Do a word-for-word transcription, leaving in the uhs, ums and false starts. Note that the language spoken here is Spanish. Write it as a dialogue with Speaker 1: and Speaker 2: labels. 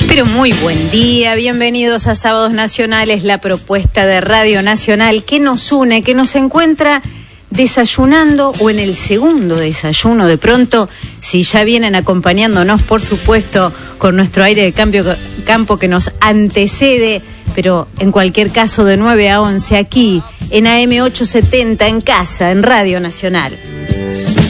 Speaker 1: Pero muy buen día, bienvenidos a Sábados Nacionales, la propuesta de Radio Nacional que nos une, que nos encuentra desayunando o en el segundo desayuno de pronto, si ya vienen acompañándonos, por supuesto, con nuestro aire de cambio, campo que nos antecede, pero en cualquier caso de nueve a once aquí en A M ochocientos setenta en casa, en Radio Nacional.